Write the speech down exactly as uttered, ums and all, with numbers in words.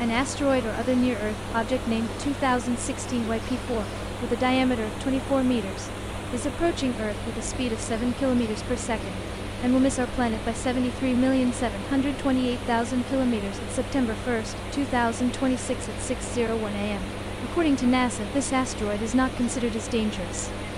An asteroid or other near-Earth object named two thousand sixteen Y P four, with a diameter of twenty-four meters, is approaching Earth with a speed of seven kilometers per second, and will miss our planet by seventy-three million seven hundred twenty-eight thousand kilometers on September first, two thousand twenty-six at six oh one a m According to NASA, this asteroid is not considered as dangerous.